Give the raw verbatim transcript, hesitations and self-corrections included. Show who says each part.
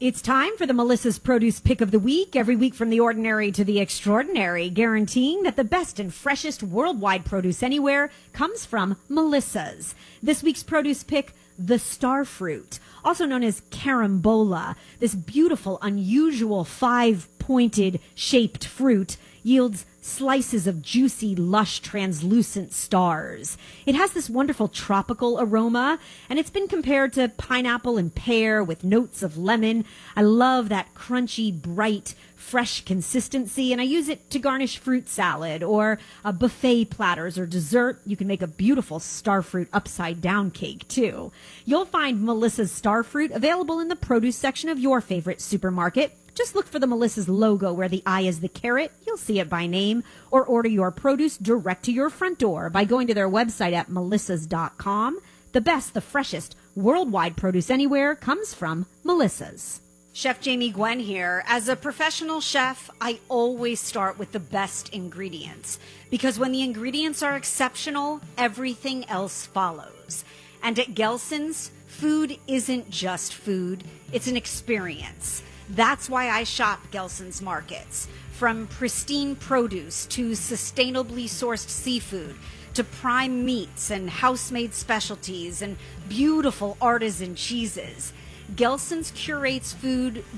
Speaker 1: It's time for the Melissa's Produce Pick of the Week. Every week from the ordinary to the extraordinary, guaranteeing that the best and freshest worldwide produce anywhere comes from Melissa's. This week's produce pick, the star fruit, also known as carambola. This beautiful, unusual, five-pointed shaped fruit yields slices of juicy, lush, translucent stars. It has this wonderful tropical aroma, and it's been compared to pineapple and pear with notes of lemon. I love that crunchy, bright, fresh consistency, and I use it to garnish fruit salad or uh, buffet platters or dessert. You can make a beautiful starfruit upside-down cake, too. You'll find Melissa's starfruit available in the produce section of your favorite supermarket. Just look for the Melissa's logo where the I is the carrot. You'll see it by name. Or order your produce direct to your front door by going to their website at melissas dot com. The best, the freshest, worldwide produce anywhere comes from Melissa's. Chef Jamie Gwen here. As a professional chef, I always start with the best ingredients. Because when the ingredients are exceptional, everything else follows. And at Gelson's, food isn't just food, it's an experience. That's why I shop Gelson's Markets. From pristine produce to sustainably sourced seafood to prime meats and house-made specialties and beautiful artisan cheeses, Gelson's curates food